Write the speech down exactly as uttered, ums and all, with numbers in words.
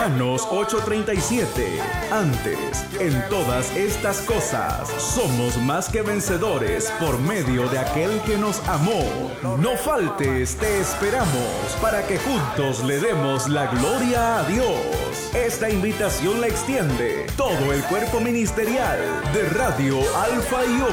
Romanos ocho treinta y siete. Antes, en todas estas cosas, somos más que vencedores por medio de aquel que nos amó. No faltes, te esperamos para que juntos le demos la gloria a Dios. Esta invitación la extiende todo el cuerpo ministerial de Radio Alfa y Omega.